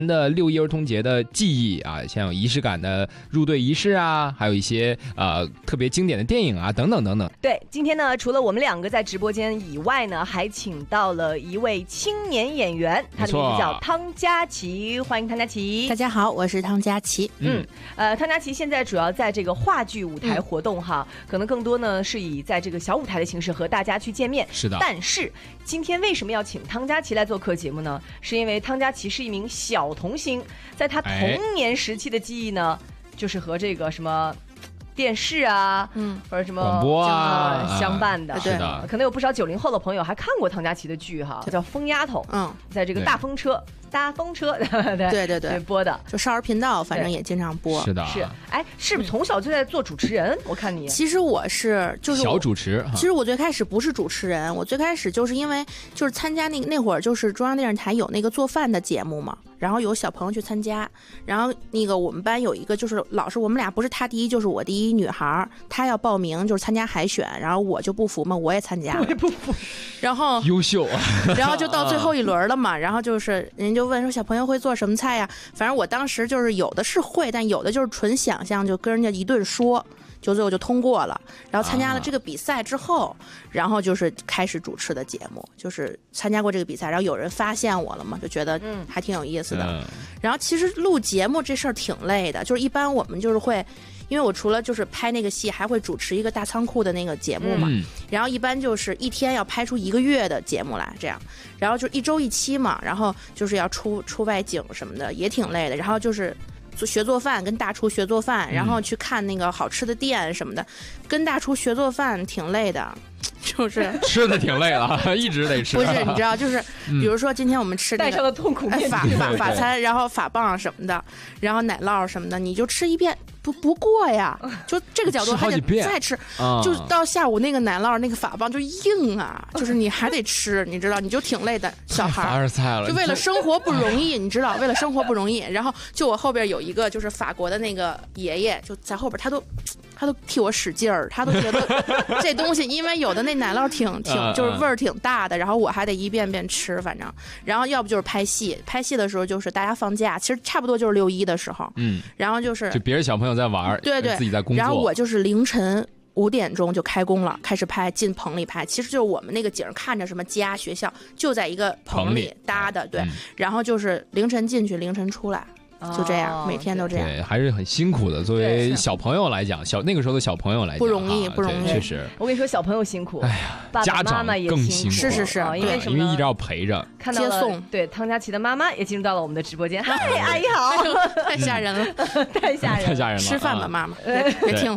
的6·1儿童节的记忆啊，像有仪式感的入队仪式啊，还有一些特别经典的电影啊，等等等等。 对，今天呢，除了我们2个在直播间以外呢，还请到了一位青年演员，他的名字叫汤佳琪，欢迎汤佳琪。 大家好，我是汤佳琪。 汤佳琪现在主要在这个话剧舞台活动哈，可能更多呢是以在这个小舞台的形式和大家去见面。 是的。 但是今天为什么要请汤佳琪来做客节目呢？是因为汤佳琪是一名小童星，在他童年时期的记忆呢，就是和这个什么电视啊，或者什么广播啊相伴的。 是的， 可能有不少90后的朋友还看过汤佳琪的剧哈，叫《疯丫头》。在这个大风车对播的， 就少儿频道，反正也经常播。 是的， 是不是从小就在做主持人？我看你。 其实我是就是小主持。 其实我最开始不是主持人，我最开始就是因为就是参加那会儿就是中央电视台有那个做饭的节目嘛，然后有小朋友去参加，然后那个我们班有一个就是老师，我们俩不是他第一就是我第一女孩，她要报名就是参加海选，然后我就不服嘛，我也参加了， 我也不服， 然后优秀， 然后就到最后一轮了嘛，然后就是人就问说小朋友会做什么菜呀？反正我当时就是有的是会，但有的就是纯想象，就跟人家一顿说。就最后就通过了，然后参加了这个比赛之后，然后就是开始主持的节目，就是参加过这个比赛，然后有人发现我了嘛，就觉得还挺有意思的。然后其实录节目这事儿挺累的，就是一般我们就是会，因为我除了就是拍那个戏，还会主持一个大仓库的那个节目嘛，然后一般就是一天要拍出1个月的节目来，这样，然后就1周1期嘛，然后就是要出外景什么的，也挺累的，然后就是学做饭，跟大厨学做饭，然后去看那个好吃的店什么的，跟大厨学做饭挺累的，就是吃的挺累了，一直得吃。 不是，你知道，就是比如说今天我们吃那个带上了痛苦面法餐，然后法棒什么的，然后奶酪什么的，你就吃一遍不过呀，就这个角度还得再吃，就到下午那个奶酪那个法棒就硬啊，就是你还得吃，你知道，你就挺累的。小孩凡尔赛了， 就为了生活不容易，你知道，为了生活不容易。然后就我后边有一个就是法国的那个爷爷，就在后边，他都替我使劲儿，他都觉得这东西，因为有的那奶酪挺就是味儿挺大的，然后我还得一遍遍吃，反正，然后要不就是拍戏的时候就是大家放假，其实差不多就是6·1的时候，然后就别人小朋友在玩， 对， 自己在工作， 然后我就是凌晨5点钟就开工了，开始拍，进棚里拍，其实就是我们那个景看着什么家学校就在一个棚里搭的，对，然后就是凌晨进去，凌晨出来。就这样，每天都这样， 对，还是很辛苦的。作为小朋友来讲，那个时候的小朋友来讲， 不容易，不容易， 确实。 我跟你说，小朋友辛苦， 哎呀， 爸爸妈妈也更辛苦， 是， 因为什么？ 因为一直要陪着， 看到了接送。 对，汤佳琪的妈妈也进入到了我们的直播间。嗨，阿姨好， 太吓人了， 太吓人了， 吃饭吧，妈妈，别听。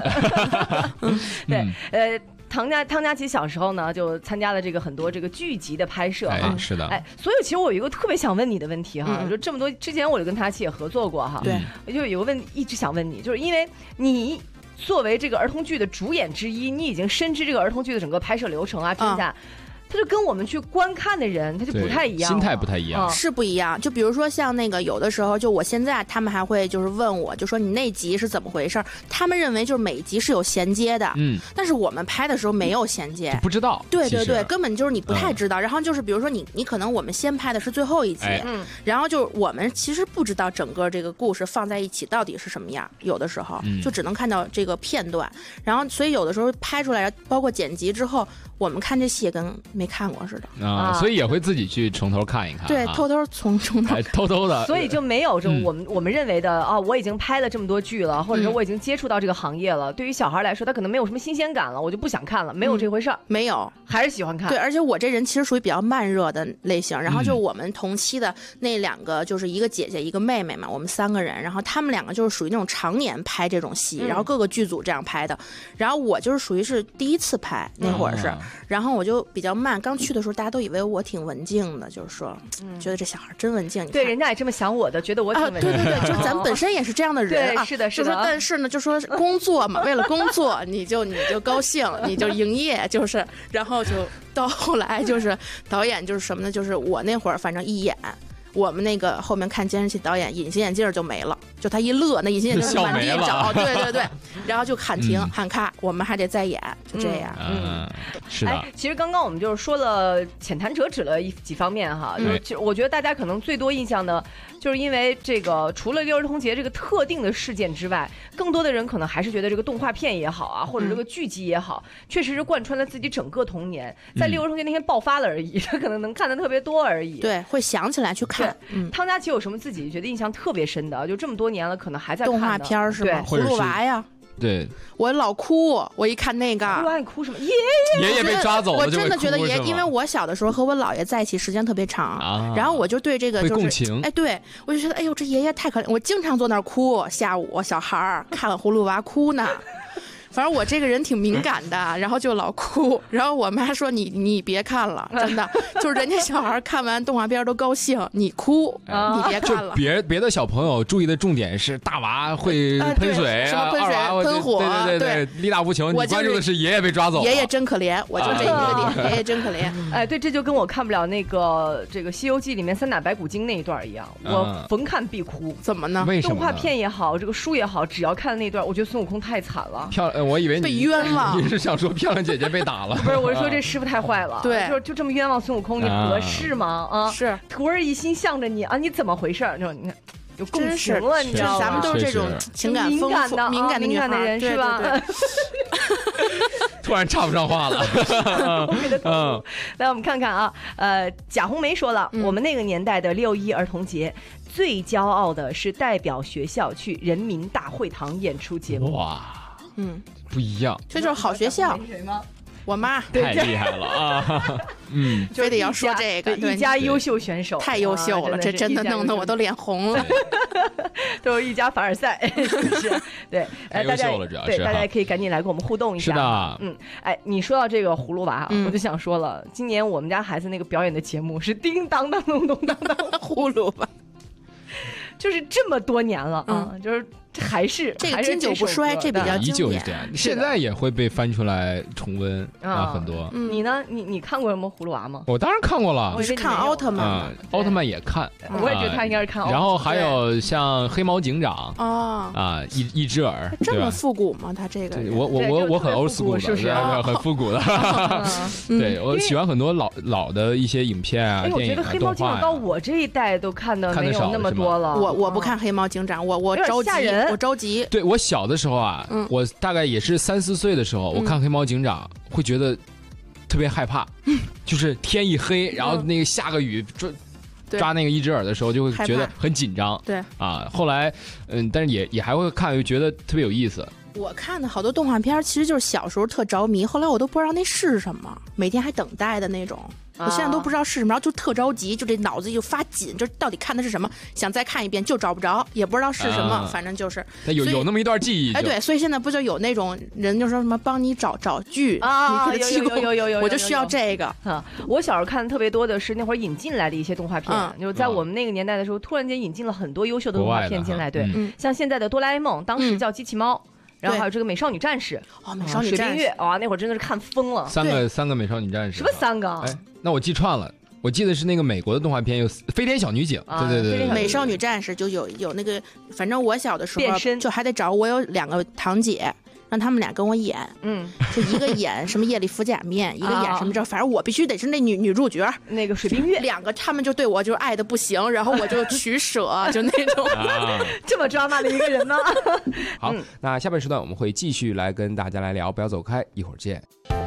对，汤佳琪小时候呢，就参加了这个很多这个剧集的拍摄哈， 是的， 所以其实我有一个特别想问你的问题哈，就这么多之前我就跟汤佳琪也合作过哈， 对， 我就有个问题一直想问你，就是因为你作为这个儿童剧的主演之一，你已经深知这个儿童剧的整个拍摄流程啊，真假。他就跟我们去观看的人他就不太一样， 心态不太一样， 是不一样。就比如说像那个有的时候，就我现在他们还会就是问我，就说你那集是怎么回事？他们认为就是每集是有衔接的，但是我们拍的时候没有衔接， 不知道。 对，根本就是你不太知道。然后就是比如说你可能我们先拍的是最后一集，然后就我们其实不知道整个这个故事放在一起到底是什么样，有的时候就只能看到这个片段。然后所以有的时候拍出来，包括剪辑之后，我们看这戏跟没看过似的啊，所以也会自己去从头看一看， 对，偷偷从头偷偷的， 所以就没有这我们认为的我已经拍了这么多剧了，或者说我已经接触到这个行业了。对于小孩来说，他可能没有什么新鲜感了，我就不想看了，没有这回事儿， 没有， 还是喜欢看。 对，而且我这人其实属于比较慢热的类型，然后就我们同期的那2个，就是一个姐姐一个妹妹嘛，我们3个人，然后他们2个就是属于那种常年拍这种戏，然后各个剧组这样拍的，然后我就是属于是第一次拍那会儿是，然后我就比较慢，刚去的时候大家都以为我挺文静的，就是说，觉得这小孩真文静。 对，人家也这么想我的，觉得我挺文静。 对，就咱本身也是这样的人啊。 是的。 就说但是呢，就说工作嘛，为了工作，你就高兴，你就营业，就是，然后就到后来就是导演就是什么呢？就是我那会儿反正一演。 我们那个后面看监视器导演隐形眼镜就没了，就他一乐，那隐形眼镜就满地找，对，然后就喊停喊咔，我们还得再演，就这样。 是的。 其实刚刚我们就是说了浅谈折指了几方面哈，就是我觉得大家可能最多印象的，就是因为这个除了六儿童节这个特定的事件之外，更多的人可能还是觉得这个动画片也好啊，或者这个剧集也好，确实是贯穿了自己整个童年，在六儿童节那天爆发了而已，他可能能看的特别多而已。 对，会想起来去看。 汤佳琪有什么自己觉得印象特别深的？就这么多年了，可能还在看的动画片是吗？葫芦娃呀。 对， 我老哭，我一看那个， 葫芦娃你哭什么？ 爷爷被抓走了， 我真的觉得爷，因为我小的时候和我姥爷在一起时间特别长，然后我就对这个就是共情， 哎，对我就觉得，哎呦，这爷爷太可怜，我经常坐那儿哭，下午小孩儿看葫芦娃哭呢。反正我这个人挺敏感的，然后就老哭，然后我妈说你别看了，真的，就是人家小孩看完动画片都高兴，你哭，你别看了。 别的小朋友注意的重点是大娃会喷水， 什么喷水、喷火， 对，力大无穷。你关注的是爷爷被抓走， 爷爷真可怜，我就这一个点，爷爷真可怜。 哎，对，这就跟我看不了这个《西游记》里面三打白骨精那一段一样，我逢看必哭。 怎么呢？ 为什么？ 动画片也好，这个书也好，只要看那段，我觉得孙悟空太惨了。 我以为被冤枉， 你是想说漂亮姐姐被打了？ 不是，我是说这师傅太坏了。 对， 就这么冤枉孙悟空，你合适吗？啊， 是徒儿一心向着你啊，你怎么回事？就你看。有共情了，你知道吗？ 咱们都是这种情感丰富、敏感的人，是吧？ 突然插不上话了。 来，我们看看啊，贾红梅说了，我们那个年代的6·1儿童节，最骄傲的是代表学校去人民大会堂演出节目。 哇，不一样， 这就是好学校。我妈太厉害了啊！ 非得要说这个， 一家优秀选手， 太优秀了，这真的弄得我都脸红了。 都是一家凡尔赛，是对， 太优秀了，主要是大家也可以赶紧来跟我们互动一下。 是的， 哎，你说到这个葫芦娃，我就想说了，今年我们家孩子那个表演的节目是叮当当咚咚当当葫芦娃， 就是这么多年了啊，就是还是这个经久不衰，这比较依旧是这样，现在也会被翻出来重温啊，很多。 你呢？你看过什么葫芦娃吗？ 我当然看过了， 我是看奥特曼， 奥特曼也看， 我也觉得他应该是看奥特曼。 然后还有像黑猫警长一只耳， 这么复古吗？他这个我很 old school 的，很复古的。对，我喜欢很多老的一些影片啊，电影啊， 我觉得黑猫警长到我这一代都看的没有那么多了。 我不看黑猫警长，我着急，我着急。 对，我小的时候啊，我大概也是3、4岁的时候，我看黑猫警长会觉得特别害怕，就是天一黑，然后那个下个雨抓那个一只耳的时候，就会觉得很紧张。 对啊，后来但是也还会看，就觉得特别有意思。 我看的好多动画片其实就是小时候特着迷，后来我都不知道那是什么，每天还等待的那种。我现在都不知道是什么，然后就特着急，就这脑子就发紧，就到底看的是什么，想再看一遍就找不着，也不知道是什么，反正就是。 有那么一段记忆。 哎，对，所以现在不就有那种人就说什么帮你找剧啊， 有， 我就需要这个啊。我小时候看的特别多的是那会儿引进来的一些动画片，就是在我们那个年代的时候，突然间引进了很多优秀的动画片进来，对，像现在的哆啦 A 梦，当时叫机器猫。然后还有这个美少女战士， 美少女战士， 水冰月，哇，那会儿真的是看疯了。 三个美少女战士， 什么3个？ 哎，那我记串了。我记得是那个美国的动画片有飞天小女警，对， 美少女战士就有那个，反正我小的时候就还得找我有2个堂姐，让他们俩跟我演，就一个演什么夜里服假面，一个演什么这，反正我必须得是那女主角， 那个水冰月 ，2个他们就对我就爱的不行，然后我就取舍，就那种这么抓马的一个人呢。 好，那下半时段我们会继续来跟大家来聊，不要走开，一会儿见。